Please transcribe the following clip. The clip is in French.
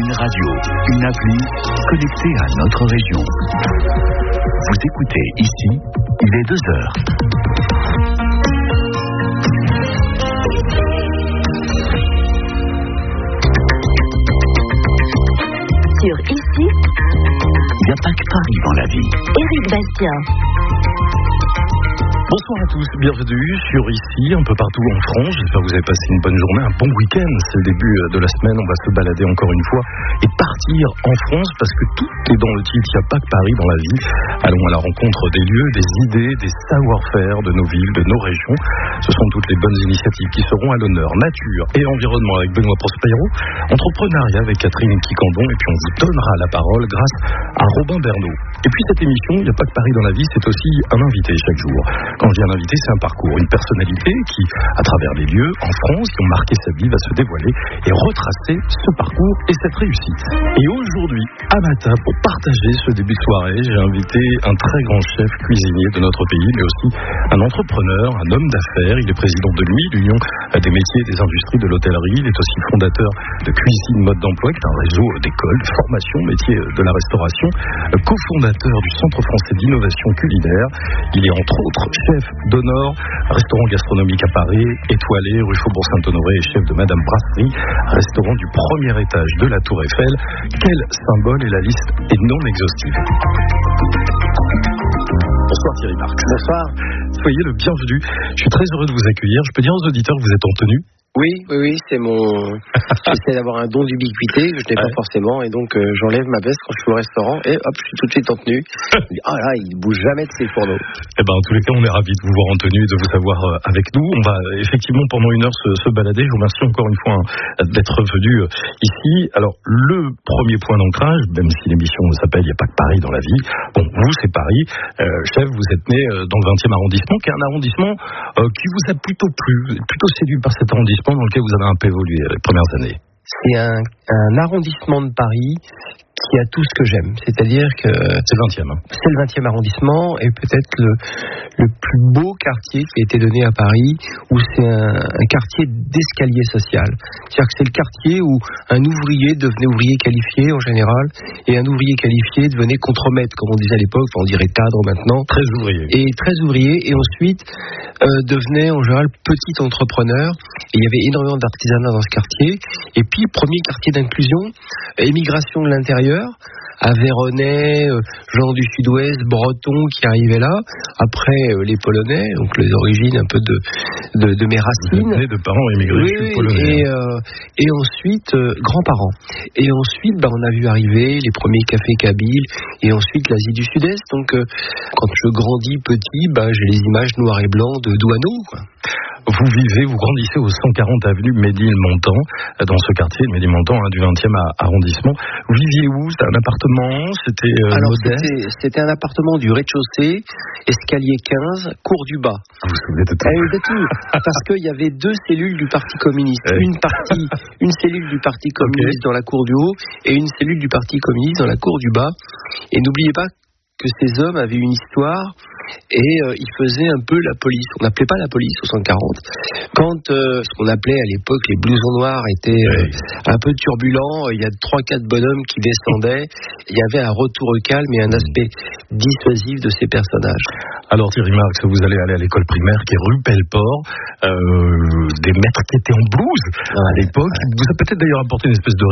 Une radio, une appli connectée à notre région. Vous écoutez ici, il est 2h. Sur ici, il n'y a pas que Paris dans la vie. Éric Bastien. Bonsoir à tous, bienvenue sur ici, un peu partout en France. J'espère que vous avez passé une bonne journée, un bon week-end. C'est le début de la semaine, on va se balader encore une fois et partir en France parce que tout est dans le titre, il n'y a pas que Paris dans la vie. Allons à la rencontre des lieux, des idées, des savoir-faire de nos villes, de nos régions. Ce sont toutes les bonnes initiatives qui seront à l'honneur. Nature et environnement avec Benoît Prospero, entrepreneuriat avec Catherine Kikandon, et puis on vous donnera la parole grâce à Robin Bernot. Et puis cette émission, il n'y a pas que Paris dans la vie, c'est aussi un invité chaque jour. Quand je dis un invité, c'est un parcours, une personnalité qui, à travers les lieux en France qui ont marqué sa vie, va se dévoiler et retracer ce parcours et cette réussite. Et aujourd'hui, à matin, pour partager ce début de soirée, j'ai invité un très grand chef cuisinier de notre pays, mais aussi un entrepreneur, un homme d'affaires. Il est président de l'UMI, l'Union des métiers et des industries de l'hôtellerie. Il est aussi fondateur de Cuisine Mode d'Emploi, qui est un réseau d'écoles, de formation, métiers de la restauration, cofondateur du Centre français d'innovation culinaire. Il est entre autres chef d'honneur, restaurant gastronomique à Paris, étoilé, rue Faubourg-Saint-Honoré, et chef de Madame Brasserie, restaurant du premier étage de la Tour Eiffel. Quel symbole, et la liste est non exhaustive. Bonsoir Thierry Marx. Bonsoir. Soyez le bienvenu. Je suis très heureux de vous accueillir. Je peux dire aux auditeurs que vous êtes en tenue? Oui, c'est mon. J'essaie d'avoir un don d'ubiquité que je n'ai pas forcément, et donc j'enlève ma veste quand je suis au restaurant et hop, je suis tout de suite en tenue. Ah là, il bouge jamais de ses fourneaux. Eh ben, en tous les cas, on est ravis de vous voir en tenue et de vous avoir avec nous. On va effectivement pendant une heure se balader. Je vous remercie encore une fois d'être venu ici. Alors, le premier point d'ancrage, même si l'émission s'appelle Il n'y a pas que Paris dans la vie. Bon, vous, c'est Paris. Chef, vous êtes né dans le 20e arrondissement, qui est un arrondissement qui vous a plutôt plu. Vous êtes plutôt séduit par cet arrondissement dans lequel vous avez un peu évolué les premières années. C'est un arrondissement de Paris qui a tout ce que j'aime. C'est-à-dire que c'est le 20e. C'est le 20e arrondissement et peut-être le plus beau quartier qui a été donné à Paris, où c'est un quartier d'escalier social. C'est-à-dire que c'est le quartier où un ouvrier devenait ouvrier qualifié en général, et un ouvrier qualifié devenait contremaître, comme on disait à l'époque, on dirait cadre maintenant. Très ouvrier. Et très ouvrier, et ensuite devenait en général petit entrepreneur. Et il y avait énormément d'artisanat dans ce quartier. Et puis, premier quartier d'inclusion, émigration de l'intérieur, Aveyronais, gens du sud-ouest, bretons qui arrivaient là. Après, les Polonais, donc les origines un peu de mes racines. Vous êtes de parents immigrés polonais. Et ensuite, grands-parents. Et ensuite, on a vu arriver les premiers cafés kabyles, et ensuite l'Asie du Sud-Est. Donc, quand je grandis petit, j'ai les images noir et blanc de Douaneau, quoi. Vous vivez, vous grandissez au 140 avenue Ménilmontant, dans ce quartier, Ménilmontant, du 20e arrondissement. Vous viviez où? C'était un appartement? C'était modeste? C'était un appartement du rez-de-chaussée, escalier 15, cour du bas. Vous vous souvenez de tout? De tout. Parce qu'il y avait deux cellules du Parti communiste. Une cellule du Parti communiste dans la cour du haut, et une cellule du Parti communiste dans la cour du bas. Et n'oubliez pas que ces hommes avaient une histoire, et ils faisaient un peu la police. On n'appelait pas la police au 140. Quand ce qu'on appelait à l'époque les blousons noirs étaient un peu turbulents, il y a 3-4 bonhommes qui descendaient, il y avait un retour au calme et un aspect dissuasif de ces personnages. Alors Thierry Marx, vous allez aller à l'école primaire qui est rue Pelleport, des maîtres qui étaient en blouse à l'époque. Vous a peut-être d'ailleurs apporté une espèce de